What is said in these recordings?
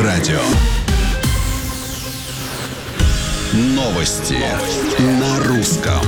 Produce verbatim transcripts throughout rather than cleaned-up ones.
радио. Новости на русском.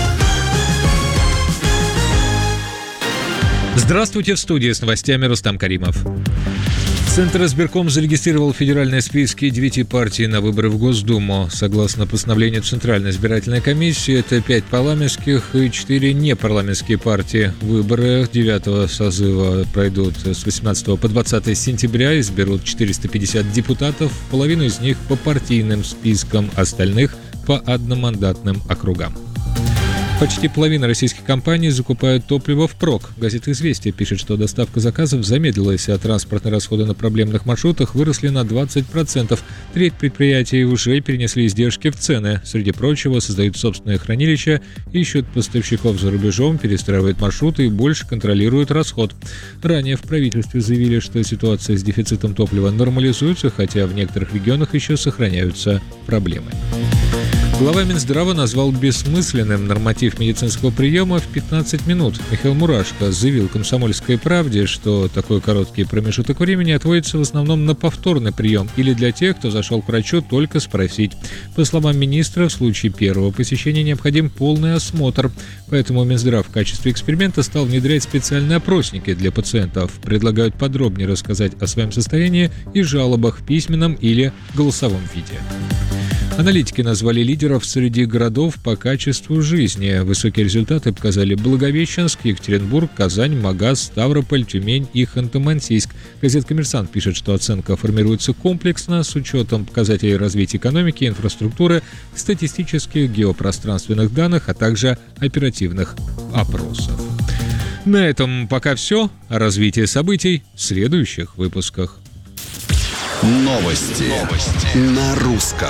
Здравствуйте, в студии с новостями Рустам Каримов. Центр избирком зарегистрировал федеральные списки девяти партий на выборы в Госдуму. Согласно постановлению Центральной избирательной комиссии, это пять парламентских и четыре непарламентские партии. Выборы девятого созыва пройдут с восемнадцатого по двадцатое сентября. Изберут четыреста пятьдесят депутатов, половину из них по партийным спискам, остальных по одномандатным округам. Почти половина российских компаний закупают топливо впрок. Газета «Известия» пишет, что доставка заказов замедлилась, а транспортные расходы на проблемных маршрутах выросли на двадцать процентов. Треть предприятий уже перенесли издержки в цены. Среди прочего, создают собственные хранилища, ищут поставщиков за рубежом, перестраивают маршруты и больше контролируют расход. Ранее в правительстве заявили, что ситуация с дефицитом топлива нормализуется, хотя в некоторых регионах еще сохраняются проблемы. Глава Минздрава назвал бессмысленным норматив медицинского приема в пятнадцать минут. Михаил Мурашко заявил «Комсомольской правде», что такой короткий промежуток времени отводится в основном на повторный прием или для тех, кто зашел к врачу только спросить. По словам министра, в случае первого посещения необходим полный осмотр. Поэтому Минздрав в качестве эксперимента стал внедрять специальные опросники для пациентов. Предлагают подробнее рассказать о своем состоянии и жалобах в письменном или голосовом виде. Аналитики назвали лидеров среди городов по качеству жизни. Высокие результаты показали Благовещенск, Екатеринбург, Казань, Магаз, Ставрополь, Тюмень и Ханты-Мансийск. Газета «Коммерсант» пишет, что оценка формируется комплексно с учетом показателей развития экономики, инфраструктуры, статистических геопространственных данных, а также оперативных опросов. На этом пока все. О развитии событий в следующих выпусках. Новости, Новости. На русском.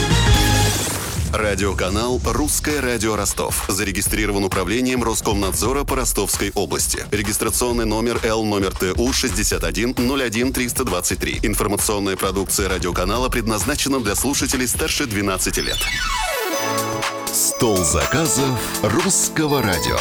Радиоканал «Русское радио Ростов». Зарегистрирован управлением Роскомнадзора по Ростовской области. Регистрационный номер Л номер Т У шестьдесят один ноль один триста двадцать три. Информационная продукция радиоканала предназначена для слушателей старше двенадцати лет. Стол заказов «Русского радио».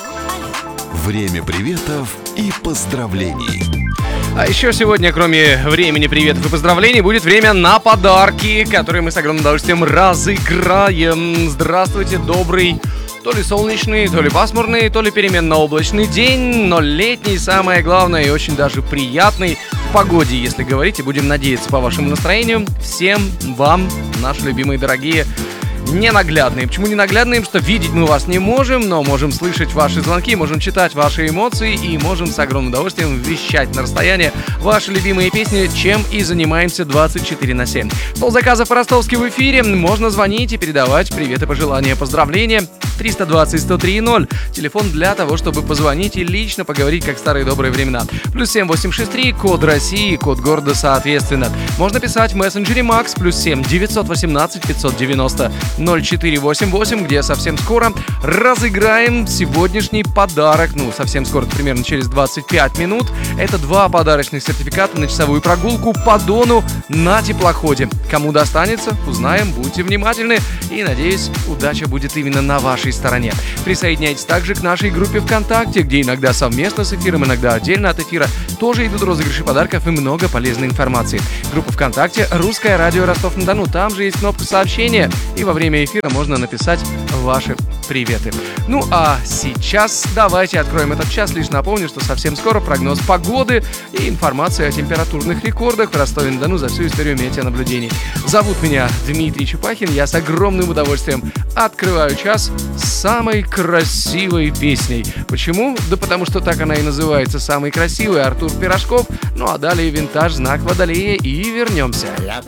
Время приветов и поздравлений. А еще сегодня, кроме времени приветов и поздравлений, будет время на подарки, которые мы с огромным удовольствием разыграем. Здравствуйте, добрый, то ли солнечный, то ли пасмурный, то ли переменно-облачный день, но летний, самое главное, и очень даже приятный в погоде, если говорить, и будем надеяться по вашему настроению. Всем вам, наши любимые, дорогие, ненаглядные. Почему ненаглядные? Потому что видеть мы вас не можем, но можем слышать ваши звонки, можем читать ваши эмоции и можем с огромным удовольствием вещать на расстояние ваши любимые песни, чем и занимаемся двадцать четыре на семь. Стол заказов по-ростовски в эфире. Можно звонить и передавать приветы, пожелания, поздравления. триста двадцать сто три ноль. Телефон для того, чтобы позвонить и лично поговорить, как в старые добрые времена. Плюс семь восемь шесть три, код России, код города соответственно. Можно писать в мессенджере Макс, плюс семь девятьсот восемнадцать пятьсот девяносто ноль четыре восемь восемь, где совсем скоро разыграем сегодняшний подарок. Ну, совсем скоро, примерно через двадцать пять минут. Это два подарочных сертификата на часовую прогулку по Дону на теплоходе. Кому достанется, узнаем, будьте внимательны. И, надеюсь, удача будет именно на вашей стороне. Присоединяйтесь также к нашей группе ВКонтакте, где иногда совместно с эфиром, иногда отдельно от эфира тоже идут розыгрыши подарков и много полезной информации. Группа ВКонтакте «Русское радио Ростов-на-Дону». Там же есть кнопка сообщения, и во время эфира можно написать ваши приветы. Ну а сейчас давайте откроем этот час. Лишь напомню, что совсем скоро прогноз погоды и информация о температурных рекордах в Ростове-на-Дону за всю историю метеонаблюдений. Зовут меня Дмитрий Чупахин. Я с огромным удовольствием открываю час с самой красивой песней. Почему? Да потому что так она и называется, самый красивый, Артур Пирожков. Ну а далее винтаж, знак Водолея, и вернемся. Я